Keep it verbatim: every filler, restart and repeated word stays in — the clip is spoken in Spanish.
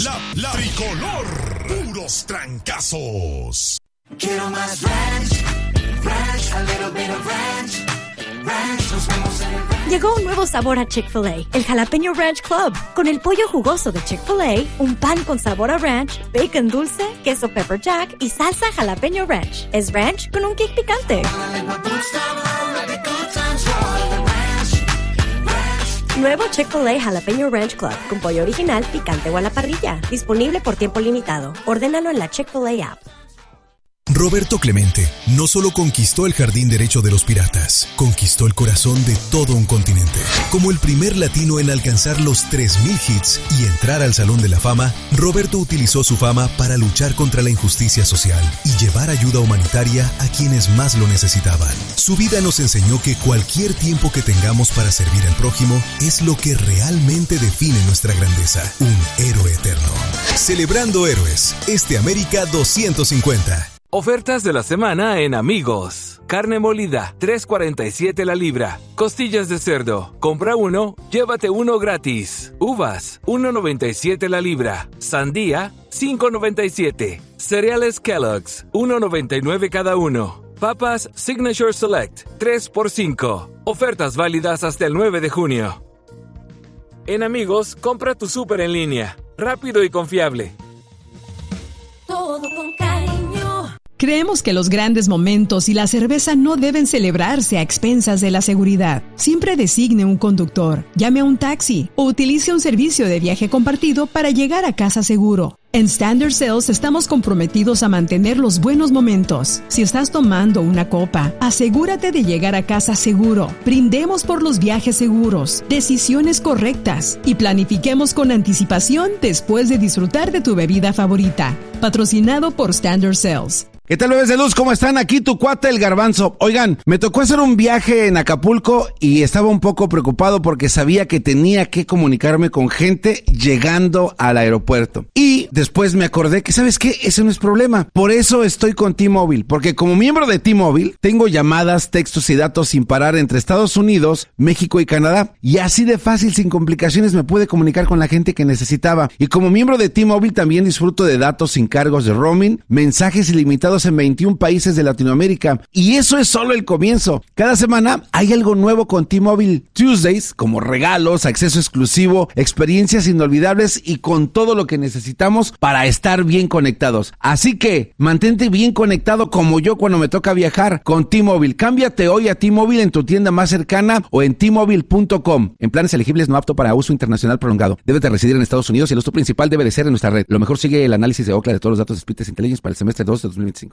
La, la tricolor. Puros trancazos. Quiero más ranch, ranch, a little bit of ranch, ranch, nos vemos en el ranch. Llegó un nuevo sabor a Chick-fil-A, el Jalapeño Ranch Club. Con el pollo jugoso de Chick-fil-A, un pan con sabor a ranch, bacon dulce, queso pepper jack y salsa jalapeño ranch. Es ranch con un kick picante. Nuevo Chick-fil-A Jalapeño Ranch Club, con pollo original, picante o a la parrilla. Disponible por tiempo limitado. Ordénalo en la Chick-fil-A app. Roberto Clemente no solo conquistó el jardín derecho de los Piratas, conquistó el corazón de todo un continente. Como el primer latino en alcanzar los tres mil hits y entrar al Salón de la Fama, Roberto utilizó su fama para luchar contra la injusticia social y llevar ayuda humanitaria a quienes más lo necesitaban. Su vida nos enseñó que cualquier tiempo que tengamos para servir al prójimo es lo que realmente define nuestra grandeza, un héroe eterno. Celebrando héroes, este América doscientos cincuenta. Ofertas de la semana en Amigos. Carne molida, tres cuarenta y siete la libra. Costillas de cerdo, compra uno, llévate uno gratis. Uvas, uno noventa y siete la libra. Sandía, cinco noventa y siete. Cereales Kellogg's, uno noventa y nueve cada uno. Papas Signature Select, tres por cinco. Ofertas válidas hasta el nueve de junio. En Amigos, compra tu súper en línea. Rápido y confiable. Todo con cariño. Creemos que los grandes momentos y la cerveza no deben celebrarse a expensas de la seguridad. Siempre designe un conductor, llame a un taxi o utilice un servicio de viaje compartido para llegar a casa seguro. En Standard Sales estamos comprometidos a mantener los buenos momentos. Si estás tomando una copa, asegúrate de llegar a casa seguro. Brindemos por los viajes seguros, decisiones correctas y planifiquemos con anticipación después de disfrutar de tu bebida favorita. Patrocinado por Standard Sales. ¿Qué tal, bebés de luz? ¿Cómo están? Aquí tu cuate el Garbanzo. Oigan, me tocó hacer un viaje en Acapulco y estaba un poco preocupado porque sabía que tenía que comunicarme con gente llegando al aeropuerto. Y después me acordé que, ¿sabes qué? Ese no es problema. Por eso estoy con T-Mobile, porque como miembro de T-Mobile tengo llamadas, textos y datos sin parar entre Estados Unidos, México y Canadá. Y así de fácil, sin complicaciones, me pude comunicar con la gente que necesitaba. Y como miembro de T-Mobile también disfruto de datos sin cargos de roaming, mensajes ilimitados en veintiún países de Latinoamérica. Y eso es solo el comienzo. Cada semana hay algo nuevo con T-Mobile Tuesdays, como regalos, acceso exclusivo, experiencias inolvidables y con todo lo que necesitamos para estar bien conectados. Así que mantente bien conectado como yo cuando me toca viajar con T-Mobile. Cámbiate hoy a T-Mobile en tu tienda más cercana o en T Mobile punto com. En planes elegibles no apto para uso internacional prolongado. Debes de residir en Estados Unidos y el uso principal debe de ser en nuestra red. Lo mejor sigue el análisis de Ookla de todos los datos de Speed Test Intelligence para el semestre dos de dos mil veinticinco.